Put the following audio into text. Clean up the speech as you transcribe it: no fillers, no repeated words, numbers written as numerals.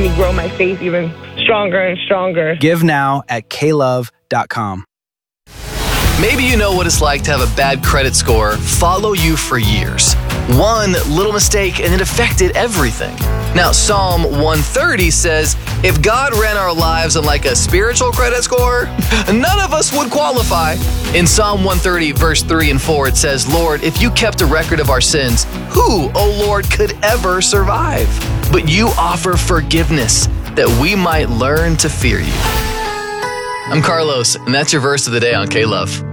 helping me grow my faith even stronger and stronger. Give now at klove.com. Maybe you know what it's like to have a bad credit score follow you for years. One little mistake and it affected everything. Now, Psalm 130 says, if God ran our lives on like a spiritual credit score, none of us would qualify. In Psalm 130, verse 3 and 4, it says, Lord, if you kept a record of our sins, who, O Lord, could ever survive? But you offer forgiveness that we might learn to fear you. I'm Carlos, and that's your verse of the day on K-Love.